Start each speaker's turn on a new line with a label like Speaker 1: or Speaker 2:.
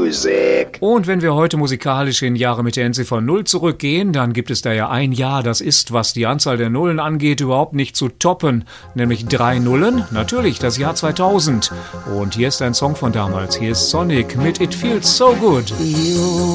Speaker 1: Musik.
Speaker 2: Und wenn wir heute musikalisch in Jahre mit der Endziffer 0 zurückgehen, dann gibt es da ja ein Jahr, das ist, was die Anzahl der Nullen angeht, überhaupt nicht zu toppen. Nämlich 3 Nullen, natürlich das Jahr 2000. Und hier ist ein Song von damals. Hier ist Sonic mit It Feels So Good.